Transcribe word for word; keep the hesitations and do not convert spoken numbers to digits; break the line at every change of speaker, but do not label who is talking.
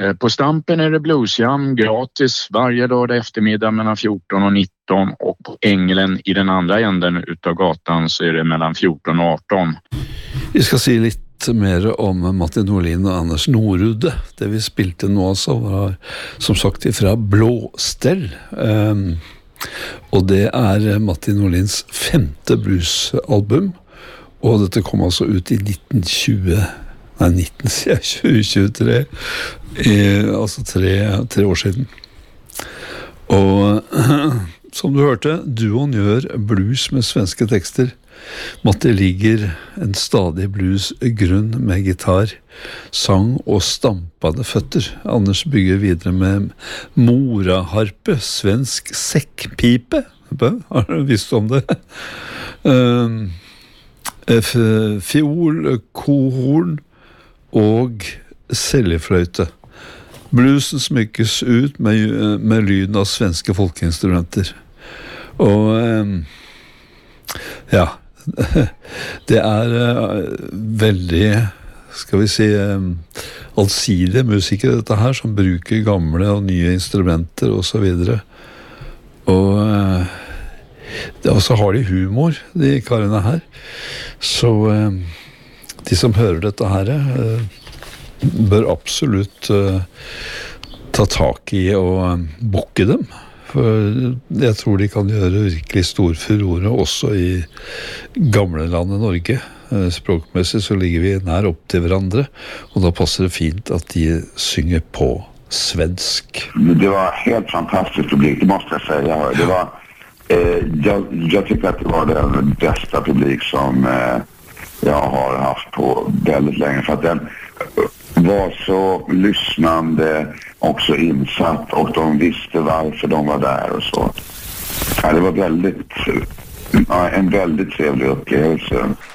På Stampen är det bluesjam gratis varje dag eftermiddag mellan fjorton och nitton, och på Änglen i den andra änden utav gatan så är det mellan fjorton och arton.
Vi skal si litt mer om Matti Nordlin og Anders Norude. Det vi spilte nå altså var som sagt fra Blåstell. Um, og det er Matti Nordlins femte bluesalbum, og dette kom altså ut i nitten tjue, nei nitten tjue tjuetre, i, altså tre, tre år siden. Og som du hørte, duoen gjør blues med svenske tekster. Matti ligger en stadig bluesgrunn med gitar, sang og stampende føtter. Anders bygger videre med moraharpe, svensk sekkpipe. Har du visst om det? Um, fiol, kohorn og seljefløyte. Bluesen smykkes ut med, med lyden av svenske folkeinstrumenter. Og um, ja, det er uh, veldig, skal vi si, um, allsidige musikere dette her, som bruker gamle og nye instrumenter og så videre. Og uh, det, og så har de humor, de karene her. Så uh, de som hører dette her uh, bør absolutt uh, ta tak i og uh, bukke dem. For jeg tror de kan gjøre virkelig stor furore også i gamle landet Norge. Uh, språkmessig så ligger vi nær opp til hverandre, og da passer det fint at de synger på svensk.
Det var helt fantastisk publik, det måste jag säga. Det var, eh, jag, jag tycker att det var den bästa publik som eh, jag har haft på väldigt länge, för att den var så lyssnande, också insatt, och de visste varför de var där och så. Ja, det var väldigt, ja, en väldigt trevlig upplevelse.